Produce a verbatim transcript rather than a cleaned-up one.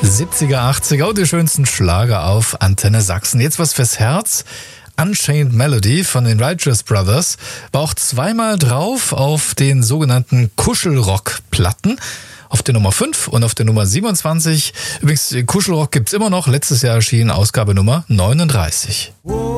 siebziger, achtziger und die schönsten Schlager auf Antenne Sachsen. Jetzt was fürs Herz. Unchained Melody von den Righteous Brothers war auch zweimal drauf auf den sogenannten Kuschelrock-Platten. Auf der Nummer fünf und auf der Nummer siebenundzwanzig. Übrigens, Kuschelrock gibt's immer noch. Letztes Jahr erschien Ausgabe Nummer neununddreißig. Oh.